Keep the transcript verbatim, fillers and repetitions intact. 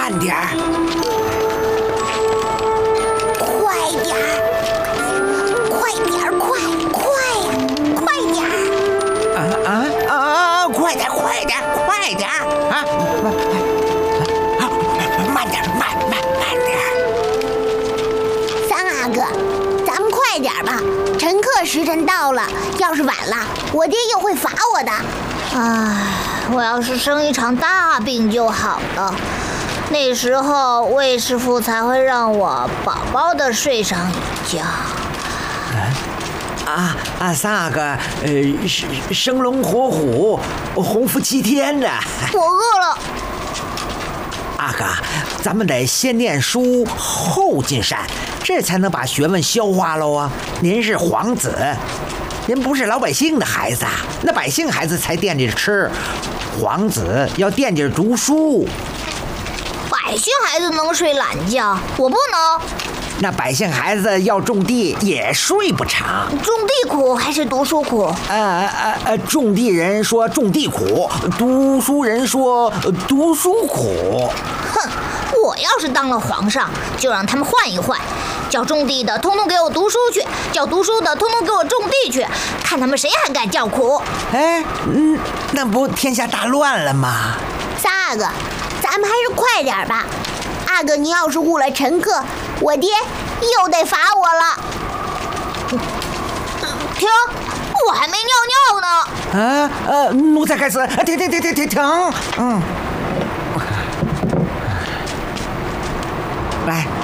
慢点儿， 快点儿，快点儿，快快呀，快点儿！ 啊啊啊！快点，快点，快点啊！慢点，慢慢慢点。 三阿哥，咱们快点吧，晨课时辰到了，要是晚了，我爹又会罚我的。唉，我要是生一场大病就好了，那时候魏师傅才会让我饱饱的睡上一觉。 啊啊，三阿哥，呃，生生龙活虎，鸿福齐天的。 我饿了。 阿哥，咱们得先念书后进山，这才能把学问消化喽啊！您是皇子，您不是老百姓的孩子啊，那百姓孩子才惦记着吃，皇子要惦记着读书。 百姓孩子能睡懒觉，我不能。 那百姓孩子要种地也睡不长。 种地苦还是读书苦？ 呃呃呃，种地人说种地苦，读书人说读书苦。 哼，我要是当了皇上，就让他们换一换，叫种地的通通给我读书去，叫读书的通通给我种地去，看他们谁还敢叫苦。 哎，嗯，那不天下大乱了吗？ 三阿哥，咱们还是快点吧。阿哥，你要是误了晨课，我爹又得罚我了。停，我还没尿尿呢。 啊呃，奴才该死！停停停停停停！嗯，来。